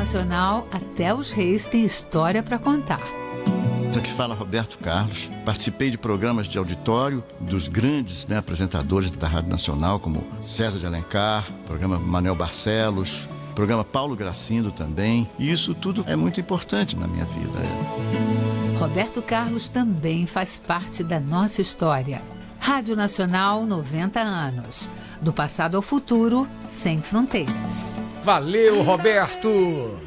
Nacional, até os reis têm história para contar. Aqui fala Roberto Carlos. Participei de programas de auditório dos grandes apresentadores da Rádio Nacional, como César de Alencar, programa Manuel Barcelos, programa Paulo Gracindo também. E isso tudo é muito importante na minha vida. Roberto Carlos também faz parte da nossa história. Rádio Nacional, 90 anos. Do passado ao futuro, sem fronteiras. Valeu, Roberto!